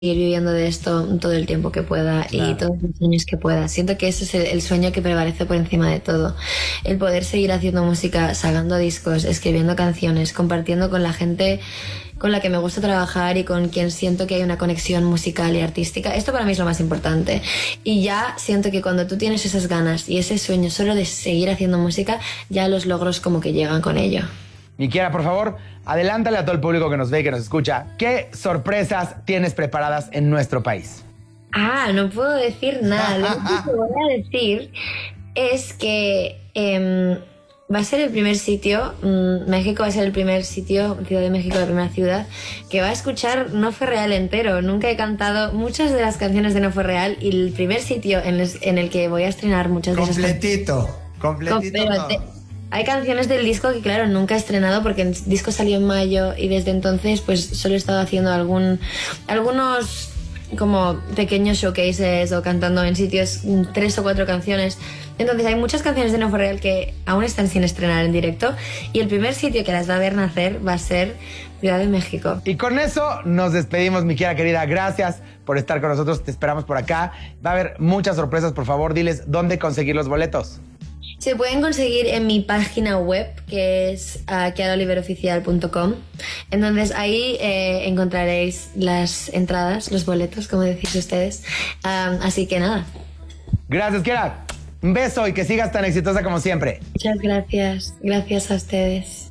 viviendo de esto todo el tiempo que pueda y todos los años que pueda. Siento que ese es el sueño que prevalece por encima de todo. El poder seguir haciendo música, sacando discos, escribiendo canciones, compartiendo con la gente con la que me gusta trabajar y con quien siento que hay una conexión musical y artística. Esto para mí es lo más importante. Y ya siento que cuando tú tienes esas ganas y ese sueño solo de seguir haciendo música, ya los logros como que llegan con ello. Mi Kiara, por favor, adelántale a todo el público que nos ve y que nos escucha. ¿Qué sorpresas tienes preparadas en nuestro país? No puedo decir nada. Lo único que voy a decir es que va a ser el primer sitio, México va a ser el primer sitio, Ciudad de México, la primera ciudad, que va a escuchar No Fue Real entero. Nunca he cantado muchas de las canciones de No Fue Real y el primer sitio en el que voy a estrenar muchas de esas canciones. Completito. Hay canciones del disco que, claro, nunca he estrenado porque el disco salió en mayo y desde entonces pues solo he estado haciendo algunos como pequeños showcases o cantando en sitios 3 o 4 canciones. Entonces hay muchas canciones de No Fue Real que aún están sin estrenar en directo y el primer sitio que las va a ver nacer va a ser Ciudad de México. Y con eso nos despedimos, mi Kiara querida. Gracias por estar con nosotros. Te esperamos por acá. Va a haber muchas sorpresas. Por favor, diles dónde conseguir los boletos. Se pueden conseguir en mi página web, que es kiaraoliveroficial.com. Entonces ahí encontraréis las entradas, los boletos, como decís ustedes. Así que nada. Gracias, Kiara. Un beso y que sigas tan exitosa como siempre. Muchas gracias. Gracias a ustedes.